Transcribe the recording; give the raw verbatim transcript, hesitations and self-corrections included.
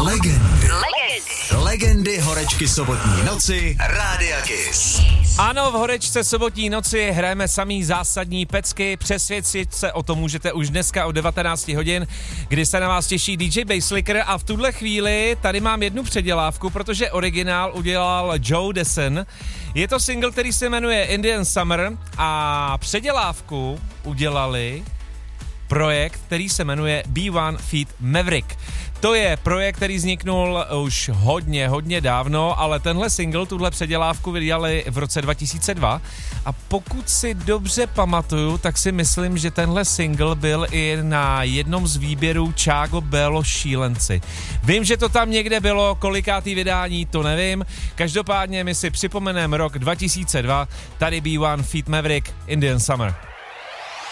Legendy. Legendy. Legendy horečky sobotní noci Rádia Kiss. Ano, v horečce sobotní noci hrajeme samý zásadní pecky. Přesvědčit se o tom můžete už dneska od devatenáct hodin, kdy se na vás těší D J Basslicker a v tuhle chvíli tady mám jednu předělávku, protože originál udělal Joe Dassin. Je to single, který se jmenuje Indian Summer a předělávku udělali projekt, který se jmenuje B jedna feat. Maverick. To je projekt, který vzniknul už hodně, hodně dávno, ale tenhle single, tuhle předělávku vydali v roce dva tisíce dva a pokud si dobře pamatuju, tak si myslím, že tenhle single byl i na jednom z výběrů Chágo Bello Šílenci. Vím, že to tam někde bylo, kolikátý vydání, to nevím, každopádně my si připomeneme rok dva tisíce dva, tady B jedna feat. Maverick, Indian Summer.